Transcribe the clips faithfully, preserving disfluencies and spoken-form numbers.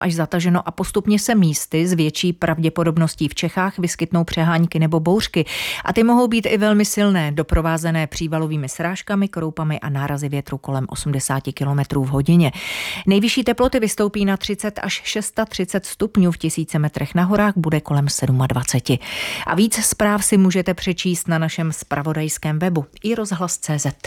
až zataženo a postupně se místy s větší pravděpodobností v Čechách vyskytnou přehánky nebo bouřky. A ty mohou být i velmi silné, doprovázené přívalovými srážkami, kroupami a nárazy větru kolem osmdesát kilometrů v hodině. Nejvyšší teploty vystoupí na třicet až třicet šest stupňů, v tisíce metrech na horách bude kolem dvacet sedm. A víc zpráv si můžete přečíst na našem zpravodajském webu i rozhlas tečka cé zet.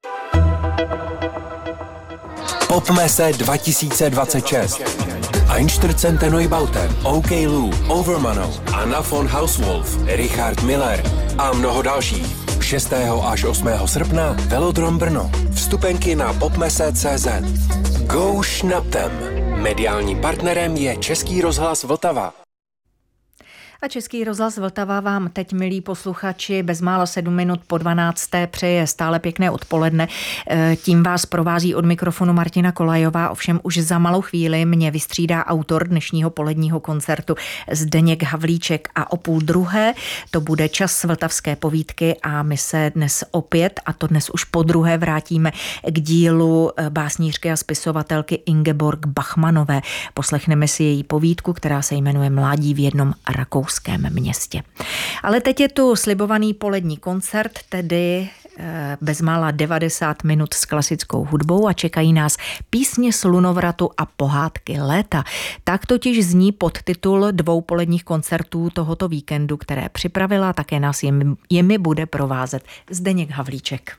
Popmesse dva tisíce dvacet šest. Einstürzende Neubauten, OK Lou, Overmano, Anna von Hauswolf, Richard Miller a mnoho dalších. šestého až osmého srpna Velodrom Brno. Vstupenky na popmesse tečka cé zet. Go Schnaptem. Mediálním partnerem je Český rozhlas Vltava. A Český rozhlas Vltava vám teď, milí posluchači, bezmála sedm minut po dvanácté přeje stále pěkné odpoledne. Tím vás provází od mikrofonu Martina Kolajová, ovšem už za malou chvíli mě vystřídá autor dnešního poledního koncertu Zdeněk Havlíček a o půl druhé to bude čas vltavské povídky a my se dnes opět, a to dnes už po druhé, vrátíme k dílu básnířky a spisovatelky Ingeborg Bachmannové. Poslechneme si její povídku, která se jmenuje Mládí v jednom rakouském městě. Ale teď je tu slibovaný polední koncert, tedy bezmála devadesát minut s klasickou hudbou a čekají nás písně slunovratu a pohádky léta. Tak totiž zní podtitul dvou poledních koncertů tohoto víkendu, které připravila, také nás jimi, jimi bude provázet Zdeněk Havlíček.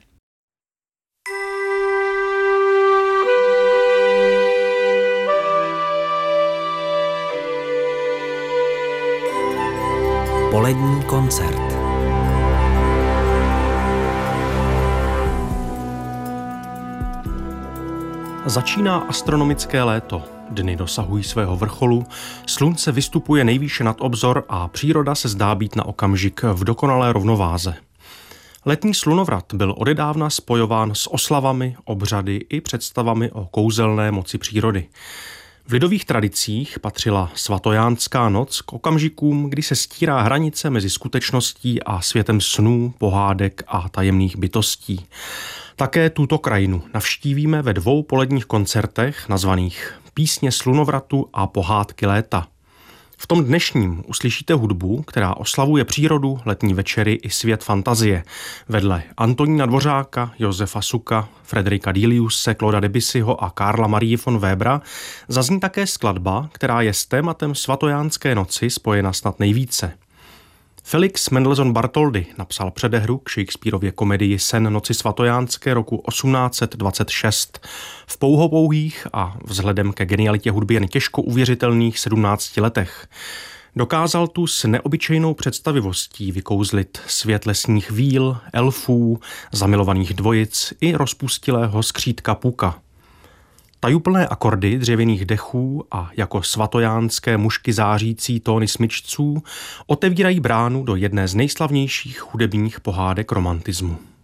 Polední koncert. Začíná astronomické léto. Dny dosahují svého vrcholu, slunce vystupuje nejvýše nad obzor a příroda se zdá být na okamžik v dokonalé rovnováze. Letní slunovrat byl odedávna spojován s oslavami, obřady i představami o kouzelné moci přírody. V lidových tradicích patřila svatojánská noc k okamžikům, kdy se stírá hranice mezi skutečností a světem snů, pohádek a tajemných bytostí. Také tuto krajinu navštívíme ve dvou poledních koncertech nazvaných Písně slunovratu a pohádky léta. V tom dnešním uslyšíte hudbu, která oslavuje přírodu, letní večery i svět fantazie. Vedle Antonína Dvořáka, Josefa Suka, Frederika Deliuse, Clauda Debussyho a Karla Marie von Webera zazní také skladba, která je s tématem svatojánské noci spojena snad nejvíce. Felix Mendelssohn Bartholdy napsal předehru k Shakespearově komedii Sen noci svatojánské roku osmnáct set dvacet šest. V pouhopouhých a vzhledem ke genialitě hudby jen těžko uvěřitelných sedmnácti letech. Dokázal tu s neobyčejnou představivostí vykouzlit svět lesních víl, elfů, zamilovaných dvojic i rozpustilého skřítka Puka. Tajuplné akordy dřevěných dechů a jako svatojánské mušky zářící tóny smyčců otevírají bránu do jedné z nejslavnějších hudebních pohádek romantismu.